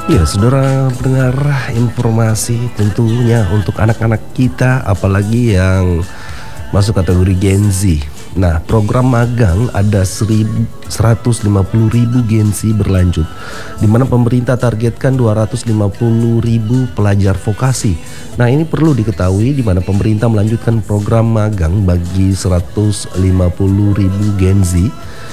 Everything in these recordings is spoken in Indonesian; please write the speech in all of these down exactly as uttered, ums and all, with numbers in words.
Ya, saudara pendengar, informasi tentunya untuk anak-anak kita, apalagi yang masuk kategori Gen Z. Nah, program magang ada seratus lima puluh ribu Gen Z berlanjut, di mana pemerintah targetkan dua ratus lima puluh ribu pelajar vokasi. Nah, ini perlu diketahui di mana pemerintah melanjutkan program magang bagi seratus lima puluh ribu Gen Z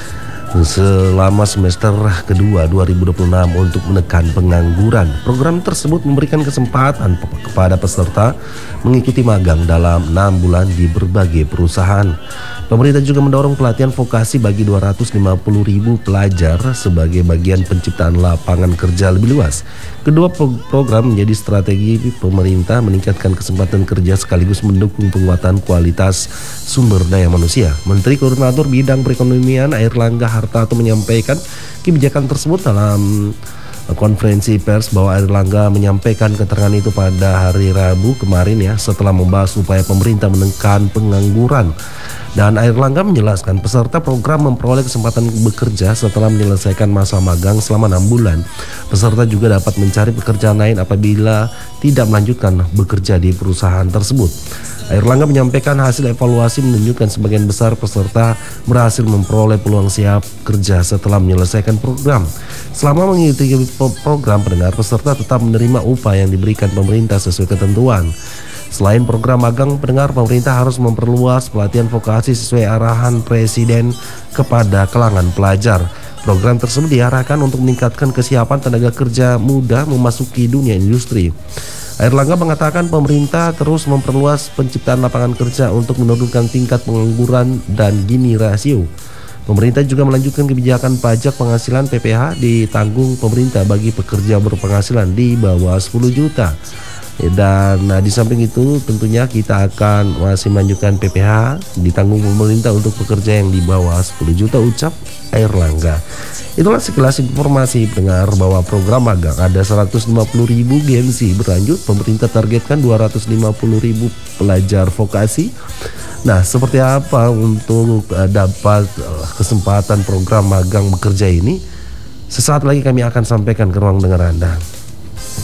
selama semester kedua dua ribu dua puluh enam untuk menekan pengangguran. Program tersebut memberikan kesempatan kepada peserta mengikuti magang dalam enam bulan di berbagai perusahaan. Pemerintah juga mendorong pelatihan vokasi bagi dua ratus lima puluh ribu pelajar sebagai bagian penciptaan lapangan kerja lebih luas. Kedua program menjadi strategi pemerintah meningkatkan kesempatan kerja sekaligus mendukung penguatan kualitas sumber daya manusia. Menteri Koordinator Bidang Perekonomian Airlangga Hartarto menyampaikan kebijakan tersebut dalam konferensi pers bahwa Airlangga menyampaikan keterangan itu pada hari Rabu kemarin ya, setelah membahas upaya pemerintah menekan pengangguran. Dan Airlangga menjelaskan peserta program memperoleh kesempatan bekerja setelah menyelesaikan masa magang selama enam bulan. Peserta juga dapat mencari pekerjaan lain apabila tidak melanjutkan bekerja di perusahaan tersebut. Airlangga menyampaikan hasil evaluasi menunjukkan sebagian besar peserta berhasil memperoleh peluang siap kerja setelah menyelesaikan program. Selama mengikuti program, pendengar peserta tetap menerima upah yang diberikan pemerintah sesuai ketentuan. Selain program magang, pendengar, pemerintah harus memperluas pelatihan vokasi sesuai arahan Presiden kepada kalangan pelajar. Program tersebut diarahkan untuk meningkatkan kesiapan tenaga kerja muda memasuki dunia industri. Airlangga mengatakan pemerintah terus memperluas penciptaan lapangan kerja untuk menurunkan tingkat pengangguran dan Gini rasio. Pemerintah juga melanjutkan kebijakan pajak penghasilan P P H ditanggung pemerintah bagi pekerja berpenghasilan di bawah sepuluh juta. Dan nah, di samping itu tentunya kita akan masih melanjutkan P P H ditanggung pemerintah untuk pekerja yang di bawah sepuluh juta, ucap Airlangga. Itulah sekilas informasi pendengar bahwa program magang ada seratus lima puluh ribu Gen Z berlanjut. Pemerintah targetkan dua ratus lima puluh ribu pelajar vokasi. Nah, seperti apa untuk uh, dapat uh, kesempatan program magang bekerja ini? Sesaat lagi kami akan sampaikan ke ruang dengar Anda.